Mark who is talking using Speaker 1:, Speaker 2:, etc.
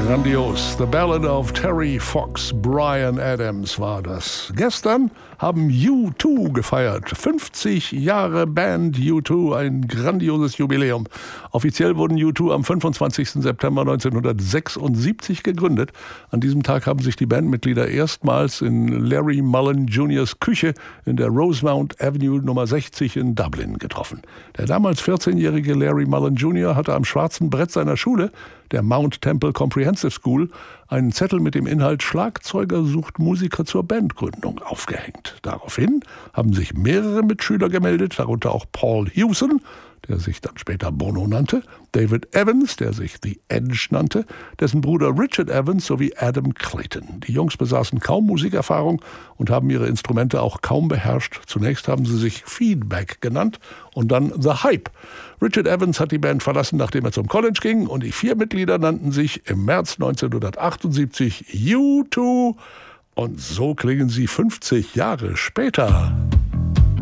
Speaker 1: Grandios. The Ballad of Terry Fox. Bryan Adams war das. Gestern haben U2 gefeiert. 50 Jahre Band U2, ein grandioses Jubiläum. Offiziell wurden U2 am 25. September 1976 gegründet. An diesem Tag haben sich die Bandmitglieder erstmals in Larry Mullen Jr.'s Küche in der Rosemount Avenue Nummer 60 in Dublin getroffen. Der damals 14-jährige Larry Mullen Jr. hatte am schwarzen Brett seiner Schule, der Mount Temple Comprehensive School, einen Zettel mit dem Inhalt „Schlagzeuger sucht Musiker zur Bandgründung" aufgehängt. Daraufhin haben sich mehrere Mitschüler gemeldet, darunter auch Paul Hewson, der sich dann später Bono nannte, David Evans, der sich The Edge nannte, dessen Bruder Richard Evans sowie Adam Clayton. Die Jungs besaßen kaum Musikerfahrung und haben ihre Instrumente auch kaum beherrscht. Zunächst haben sie sich Feedback genannt und dann The Hype. Richard Evans hat die Band verlassen, nachdem er zum College ging, und die 4 Mitglieder nannten sich im März 1978 U2, und so klingen sie 50 Jahre später.